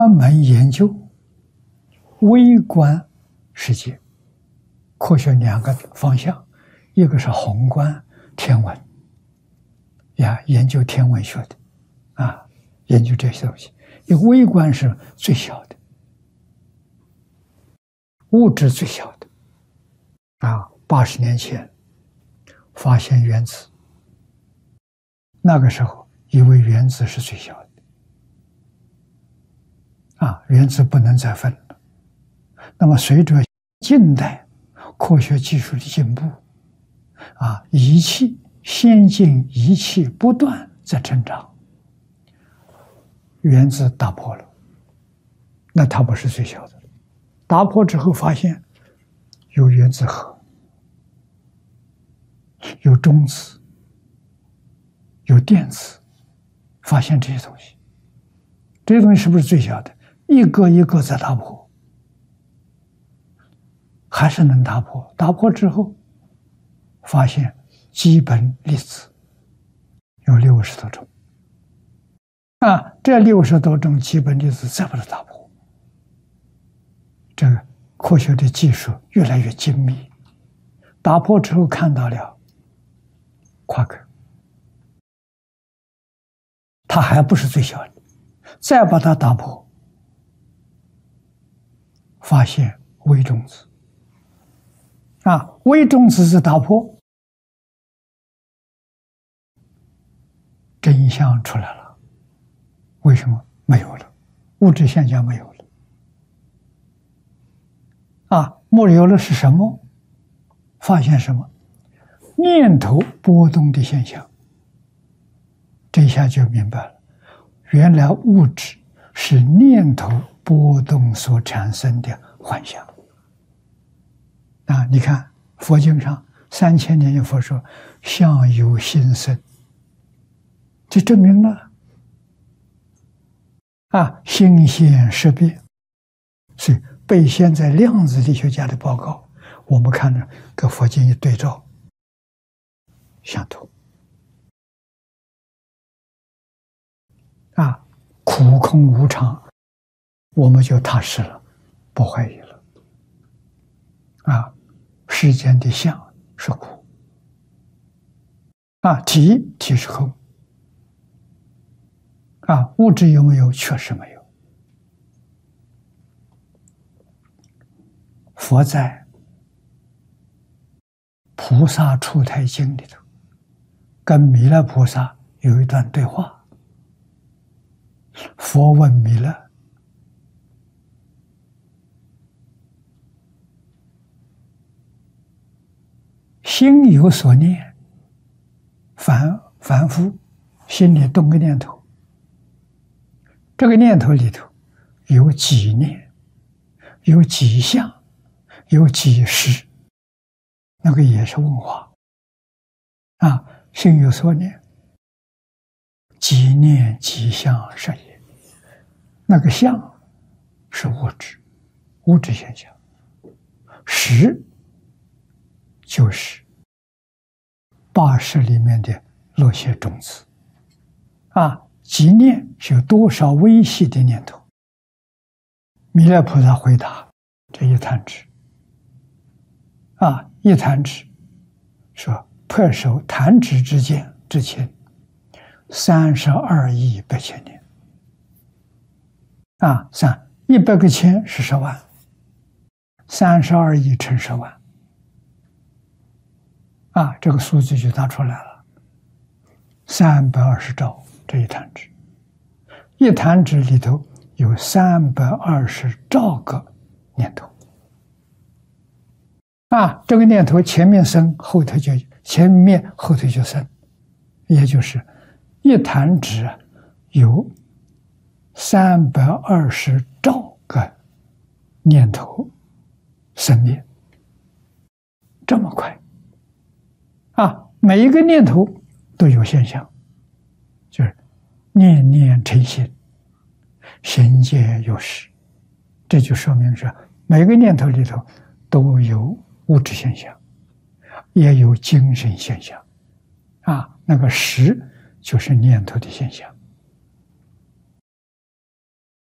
专门研究微观世界，科学两个方向，一个是宏观天文呀，研究天文学的研究这些东西；一个微观是最小的物质最小的80年前发现原子，那个时候以为原子是最小的原子不能再分了。那么随着近代科学技术的进步仪器先进仪器不断在成长，原子打破了，那它不是最小的。打破之后发现有原子核，有中子，有电子，发现这些东西，这些东西是不是最小的？一个一个在打破，还是能打破。打破之后发现基本粒子有60多种这60多种基本粒子再把它打破，这个科学的技术越来越精密。打破之后看到了夸克，它还不是最小的，再把它打破，发现微中子微中子是打破，真相出来了。为什么没有了？物质现象没有了没有了是什么？发现什么？念头波动的现象。这一下就明白了，原来物质是念头波动所产生的幻象你看佛经上3000年有佛说相由心生，这证明了心现识变。所以被现在量子力学家的报告，我们看着跟佛经一对照，相同苦空无常，我们就踏实了，不怀疑了世间的相是苦体是空物质有没有？确实没有。佛在《菩萨出胎经》里头跟弥勒菩萨有一段对话，佛问弥勒：心有所念，凡夫心里动个念头，这个念头里头有几念，有几相，有几识，那个也是问话心有所念，几念几相是也。那个相是物质现象，识就是8识里面的那些种子几念是有多少微细的念头。弥勒菩萨回答：这一弹指一弹指，说拍手弹指之间之前32亿8千年100个千是10万，32亿乘10万这个数字就答出来了，320兆。这一弹指，一弹指里头有320兆个念头这个念头前面生，后头就生，也就是一弹指有320兆个念头生灭，这么快每一个念头都有现象，就是念念成心，心皆有识。这就说明是每个念头里头都有物质现象，也有精神现象那个识就是念头的现象